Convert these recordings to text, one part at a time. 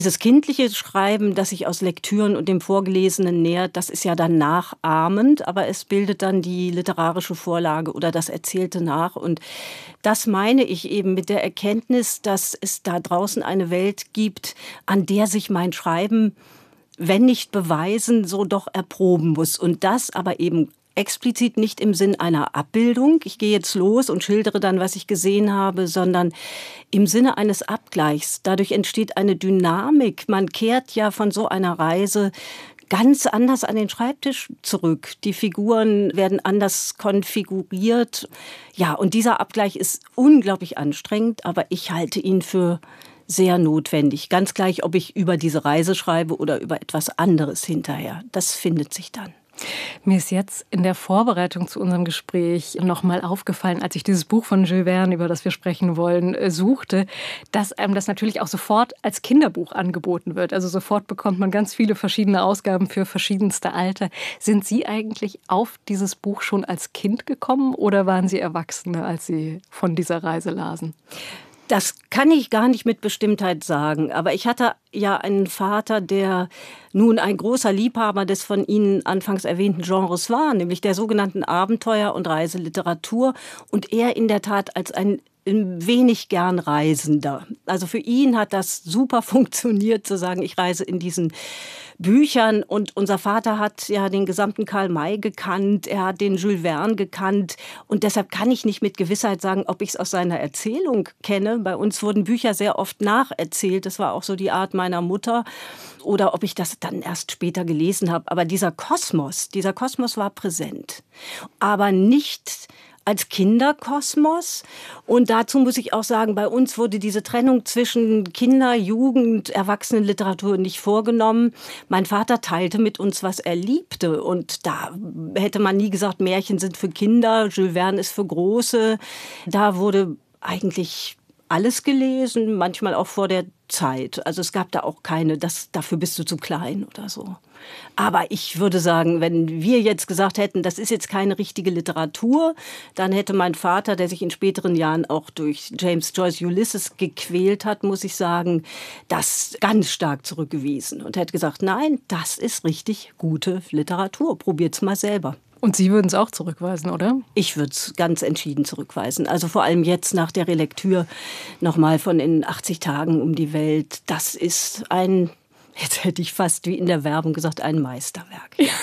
Dieses kindliche Schreiben, das sich aus Lektüren und dem Vorgelesenen nähert, das ist ja dann nachahmend, aber es bildet dann die literarische Vorlage oder das Erzählte nach. Und das meine ich eben mit der Erkenntnis, dass es da draußen eine Welt gibt, an der sich mein Schreiben, wenn nicht beweisen, so doch erproben muss. Und das aber eben explizit nicht im Sinn einer Abbildung, ich gehe jetzt los und schildere dann, was ich gesehen habe, sondern im Sinne eines Abgleichs. Dadurch entsteht eine Dynamik. Man kehrt ja von so einer Reise ganz anders an den Schreibtisch zurück. Die Figuren werden anders konfiguriert. Ja, und dieser Abgleich ist unglaublich anstrengend, aber ich halte ihn für sehr notwendig. Ganz gleich, ob ich über diese Reise schreibe oder über etwas anderes hinterher. Das findet sich dann. Mir ist jetzt in der Vorbereitung zu unserem Gespräch noch mal aufgefallen, als ich dieses Buch von Jules Verne, über das wir sprechen wollen, suchte, dass einem das natürlich auch sofort als Kinderbuch angeboten wird. Also sofort bekommt man ganz viele verschiedene Ausgaben für verschiedenste Alter. Sind Sie eigentlich auf dieses Buch schon als Kind gekommen oder waren Sie Erwachsene, als Sie von dieser Reise lasen? Das kann ich gar nicht mit Bestimmtheit sagen. Aber ich hatte ja einen Vater, der nun ein großer Liebhaber des von Ihnen anfangs erwähnten Genres war, nämlich der sogenannten Abenteuer- und Reiseliteratur. Und er in der Tat als ein wenig gern Reisender. Also für ihn hat das super funktioniert, zu sagen, ich reise in diesen Büchern. Und unser Vater hat ja den gesamten Karl May gekannt, er hat den Jules Verne gekannt. Und deshalb kann ich nicht mit Gewissheit sagen, ob ich es aus seiner Erzählung kenne. Bei uns wurden Bücher sehr oft nacherzählt. Das war auch so die Art meiner Mutter. Oder ob ich das dann erst später gelesen habe. Aber dieser Kosmos war präsent. Aber nicht als Kinderkosmos. Und dazu muss ich auch sagen, bei uns wurde diese Trennung zwischen Kinder-, Jugend-, Erwachsenenliteratur nicht vorgenommen. Mein Vater teilte mit uns, was er liebte. Und da hätte man nie gesagt, Märchen sind für Kinder, Jules Verne ist für Große. Da wurde eigentlich alles gelesen, manchmal auch vor der Zeit. Also es gab da auch keine, dafür bist du zu klein oder so. Aber ich würde sagen, wenn wir jetzt gesagt hätten, das ist jetzt keine richtige Literatur, dann hätte mein Vater, der sich in späteren Jahren auch durch James Joyce Ulysses gequält hat, muss ich sagen, das ganz stark zurückgewiesen und hätte gesagt, nein, das ist richtig gute Literatur, probiert's mal selber. Und Sie würden es auch zurückweisen, oder? Ich würde es ganz entschieden zurückweisen. Also vor allem jetzt nach der Relektür nochmal von in 80 Tagen um die Welt. Das ist jetzt hätte ich fast wie in der Werbung gesagt, ein Meisterwerk. Ja.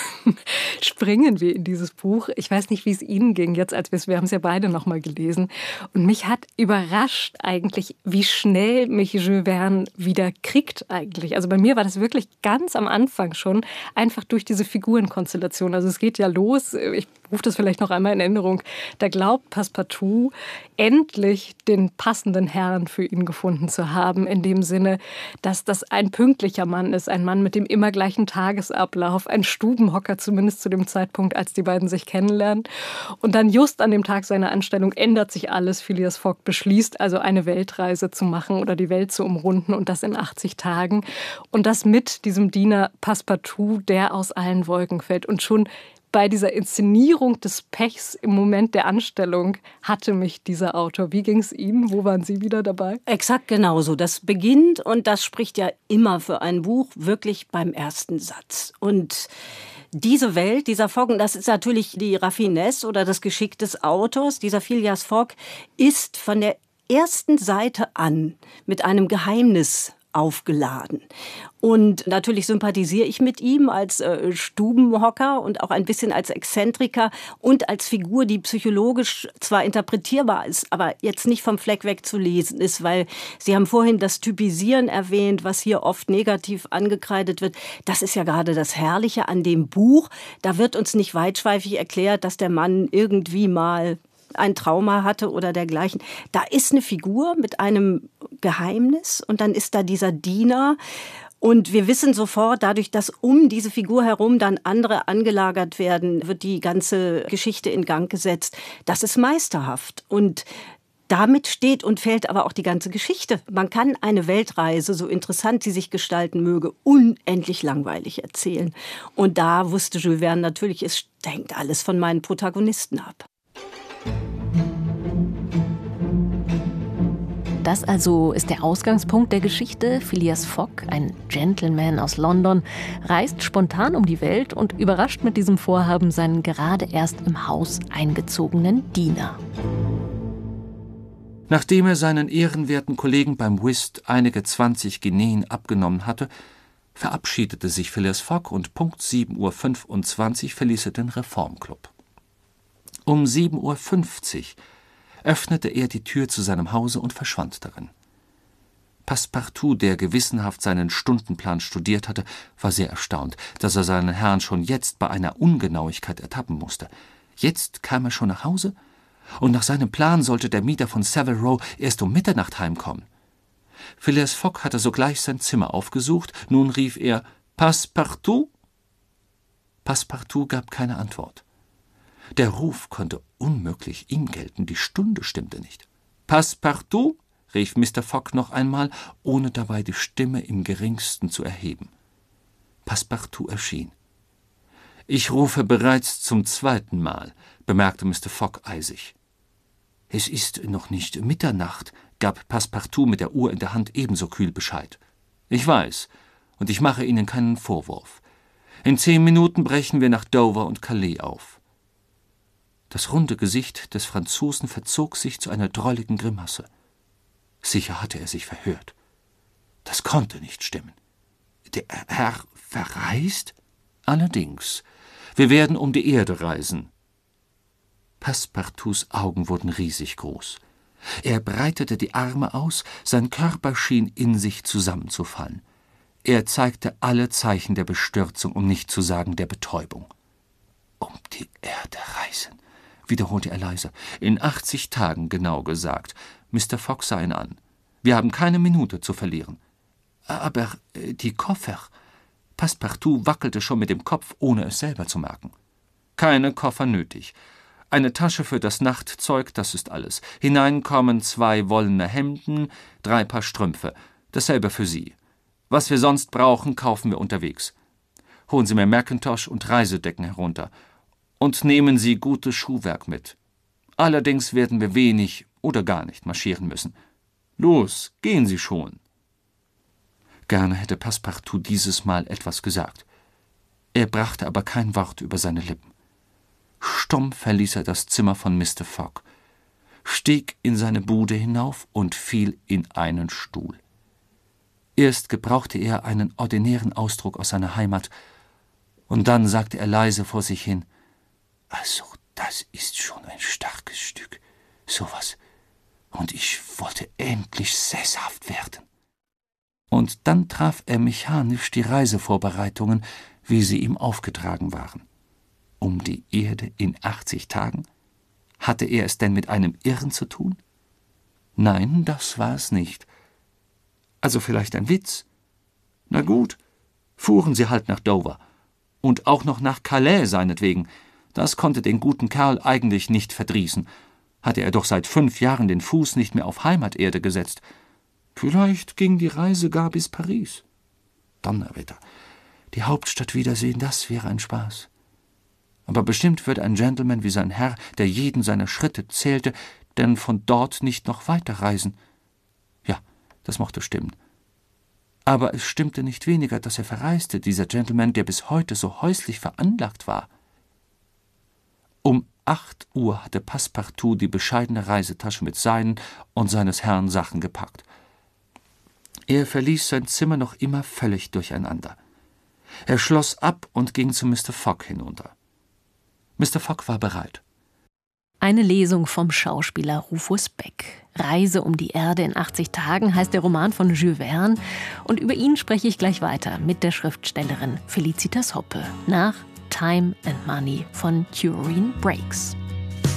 Springen wir in dieses Buch. Ich weiß nicht, wie es Ihnen ging jetzt, wir haben es ja beide noch mal gelesen. Und mich hat überrascht eigentlich, wie schnell mich Jules Verne wieder kriegt eigentlich. Also bei mir war das wirklich ganz am Anfang schon, einfach durch diese Figurenkonstellation. Also es geht ja los, ich rufe das vielleicht noch einmal in Erinnerung, da glaubt Passepartout endlich den passenden Herrn für ihn gefunden zu haben, in dem Sinne, dass das ein pünktlicher Mann ist, ein Mann mit dem immer gleichen Tagesablauf, ein Stubenhocker zumindest zu dem Zeitpunkt, als die beiden sich kennenlernen. Und dann just an dem Tag seiner Anstellung ändert sich alles. Phileas Fogg beschließt also eine Weltreise zu machen oder die Welt zu umrunden und das in 80 Tagen. Und das mit diesem Diener Passepartout, der aus allen Wolken fällt. Und schon bei dieser Inszenierung des Pechs im Moment der Anstellung hatte mich dieser Autor. Wie ging es Ihnen? Wo waren Sie wieder dabei? Exakt genauso. Das beginnt, und das spricht ja immer für ein Buch, wirklich beim ersten Satz. Und diese Welt, dieser Fogg, das ist natürlich die Raffinesse oder das Geschick des Autors. Dieser Phileas Fogg ist von der ersten Seite an mit einem Geheimnis aufgeladen. Und natürlich sympathisiere ich mit ihm als Stubenhocker und auch ein bisschen als Exzentriker und als Figur, die psychologisch zwar interpretierbar ist, aber jetzt nicht vom Fleck weg zu lesen ist, weil Sie haben vorhin das Typisieren erwähnt, was hier oft negativ angekreidet wird. Das ist ja gerade das Herrliche an dem Buch. Da wird uns nicht weitschweifig erklärt, dass der Mann irgendwie mal ein Trauma hatte oder dergleichen. Da ist eine Figur mit einem Geheimnis und dann ist da dieser Diener. Und wir wissen sofort, dadurch, dass um diese Figur herum dann andere angelagert werden, wird die ganze Geschichte in Gang gesetzt. Das ist meisterhaft. Und damit steht und fällt aber auch die ganze Geschichte. Man kann eine Weltreise, so interessant sie sich gestalten möge, unendlich langweilig erzählen. Und da wusste Jules Verne natürlich, es hängt alles von meinen Protagonisten ab. Das also ist der Ausgangspunkt der Geschichte. Phileas Fogg, ein Gentleman aus London, reist spontan um die Welt und überrascht mit diesem Vorhaben seinen gerade erst im Haus eingezogenen Diener. Nachdem er seinen ehrenwerten Kollegen beim Whist einige 20 Guineen abgenommen hatte, verabschiedete sich Phileas Fogg und Punkt 7:25 Uhr verließ er den Reformclub. Um 7:50 Uhr öffnete er die Tür zu seinem Hause und verschwand darin. Passepartout, der gewissenhaft seinen Stundenplan studiert hatte, war sehr erstaunt, dass er seinen Herrn schon jetzt bei einer Ungenauigkeit ertappen musste. Jetzt kam er schon nach Hause, und nach seinem Plan sollte der Mieter von Savile Row erst um Mitternacht heimkommen. Phileas Fogg hatte sogleich sein Zimmer aufgesucht. Nun rief er: »Passepartout?« Passepartout gab keine Antwort. Der Ruf konnte unmöglich ihm gelten, die Stunde stimmte nicht. »Passepartout?« rief Mr. Fogg noch einmal, ohne dabei die Stimme im geringsten zu erheben. Passepartout erschien. »Ich rufe bereits zum 2. Mal«, bemerkte Mr. Fogg eisig. »Es ist noch nicht Mitternacht«, gab Passepartout mit der Uhr in der Hand ebenso kühl Bescheid. »Ich weiß, und ich mache Ihnen keinen Vorwurf. In 10 Minuten brechen wir nach Dover und Calais auf.« Das runde Gesicht des Franzosen verzog sich zu einer drolligen Grimasse. Sicher hatte er sich verhört. Das konnte nicht stimmen. »Der Herr verreist?« »Allerdings. Wir werden um die Erde reisen.« Passepartouts Augen wurden riesig groß. Er breitete die Arme aus, sein Körper schien in sich zusammenzufallen. Er zeigte alle Zeichen der Bestürzung, um nicht zu sagen der Betäubung. »Um die Erde reisen«, wiederholte er leise. »In 80 Tagen, genau gesagt.« Mr. Fogg sah ihn an. »Wir haben keine Minute zu verlieren.« »Aber die Koffer?« Passepartout wackelte schon mit dem Kopf, ohne es selber zu merken. »Keine Koffer nötig. Eine Tasche für das Nachtzeug, das ist alles. Hinein kommen 2 wollene Hemden, 3 Paar Strümpfe. Dasselbe für Sie. Was wir sonst brauchen, kaufen wir unterwegs. Holen Sie mir Mackintosh und Reisedecken herunter. Und nehmen Sie gutes Schuhwerk mit. Allerdings werden wir wenig oder gar nicht marschieren müssen. Los, gehen Sie schon.« Gerne hätte Passepartout dieses Mal etwas gesagt. Er brachte aber kein Wort über seine Lippen. Stumm verließ er das Zimmer von Mr. Fogg, stieg in seine Bude hinauf und fiel in einen Stuhl. Erst gebrauchte er einen ordinären Ausdruck aus seiner Heimat, und dann sagte er leise vor sich hin: »Also, das ist schon ein starkes Stück, sowas. Und ich wollte endlich sesshaft werden.« Und dann traf er mechanisch die Reisevorbereitungen, wie sie ihm aufgetragen waren. Um die Erde in 80 Tagen? Hatte er es denn mit einem Irren zu tun? Nein, das war es nicht. Also vielleicht ein Witz? Na gut, fuhren sie halt nach Dover. Und auch noch nach Calais seinetwegen. Das konnte den guten Kerl eigentlich nicht verdrießen. Hatte er doch seit 5 Jahren den Fuß nicht mehr auf Heimaterde gesetzt. Vielleicht ging die Reise gar bis Paris. Donnerwetter, die Hauptstadt wiedersehen, das wäre ein Spaß. Aber bestimmt wird ein Gentleman wie sein Herr, der jeden seiner Schritte zählte, denn von dort nicht noch weiterreisen. Ja, das mochte stimmen. Aber es stimmte nicht weniger, dass er verreiste, dieser Gentleman, der bis heute so häuslich veranlagt war. Um 8 Uhr hatte Passepartout die bescheidene Reisetasche mit seinen und seines Herrn Sachen gepackt. Er verließ sein Zimmer noch immer völlig durcheinander. Er schloss ab und ging zu Mr. Fogg hinunter. Mr. Fogg war bereit. Eine Lesung vom Schauspieler Rufus Beck. »Reise um die Erde in 80 Tagen« heißt der Roman von Jules Verne. Und über ihn spreche ich gleich weiter mit der Schriftstellerin Felicitas Hoppe nach »Time and Money« von Turin Brakes.